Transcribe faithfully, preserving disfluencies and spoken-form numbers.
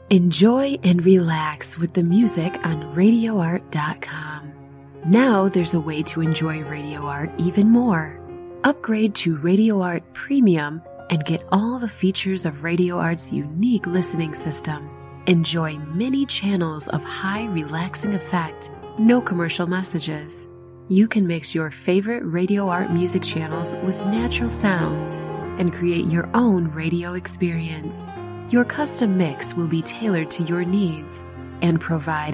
Enjoy and relax with the music on radio art dot com. Now there's a way to enjoy Radio Art even more. Upgrade to Radio Art Premium and get all the features of Radio Art's unique listening system. Enjoy many channels of high relaxing effect, no commercial messages. You can mix your favorite Radio Art music channels with natural sounds and create your own radio experience. Your custom mix will be tailored to your needs and provide